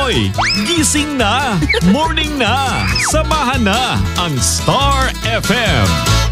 Hoy! Gising na! Morning na! Samahan na ang Star FM!